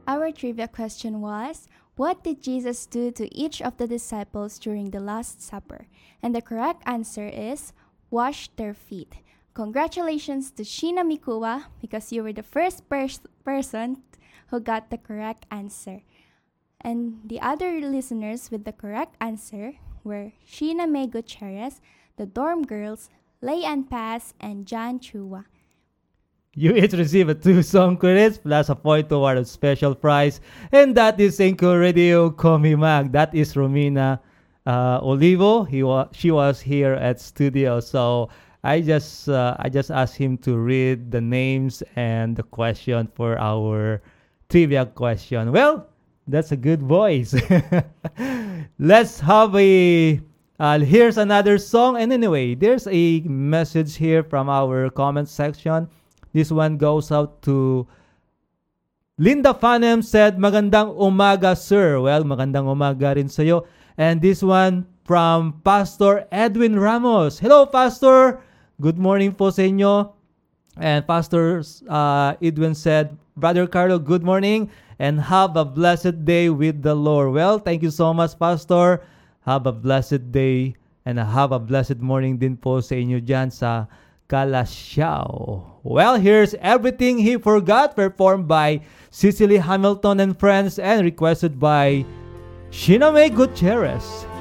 Our trivia question was, what did Jesus do to each of the disciples during the Last Supper? And the correct answer is, wash their feet. Congratulations to Sheena Mikuwa because you were the first person who got the correct answer. And the other listeners with the correct answer were Sheena May Gutierrez, the Dorm Girls, Leigh-Ann Paz, and John Chua. You each receive a 2-song credits plus a point toward a special prize. And that is Senko Radio Komi Mag. That is Romina Olivo. She was here at studio. So I just asked him to read the names and the question for our trivia question. Well, that's a good voice. Let's have here's another song. And anyway, there's a message here from our comment section. This one goes out to Linda Fanem said, magandang umaga, sir. Well, magandang umaga rin sa'yo. And this one from Pastor Edwin Ramos. Hello, Pastor. Good morning po sa inyo. And Pastor Edwin said, Brother Carlo, good morning and have a blessed day with the Lord. Well, thank you so much, Pastor. Have a blessed day and have a blessed morning din po sa inyo dyan sa Calasiao. Well, here's Everything He Forgot, performed by Cicely Hamilton and Friends and requested by Sheena May Gutierrez.